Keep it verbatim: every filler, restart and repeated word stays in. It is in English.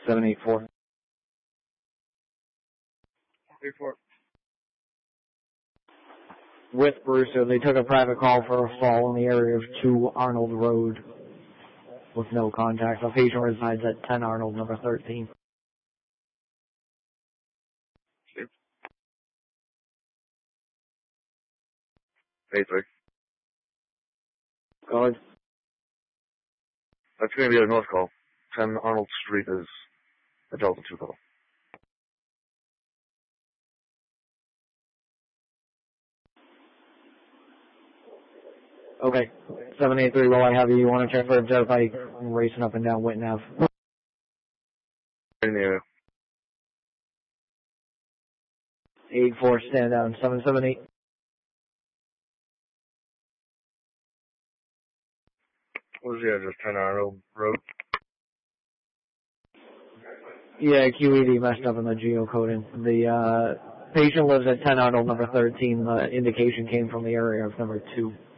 seven eight four. eight four. With Brewster, they took a private call for a fall in the area of two Arnold Road with no contact. The patient resides at ten Arnold, number thirteen. eight three. Go ahead. That's going to be a north call. ten Arnold Street is a Delta two call. Okay. seven eight three, while I have you, you want to check for a jet bike racing up and down Whitten Avenue? In the area. eight four, stand down, seven seven eight. What was the address? ten Arnold Road? Yeah, Q E D messed up in the geocoding. The uh, patient lives at ten Arnold, number thirteen. The indication came from the area of number two.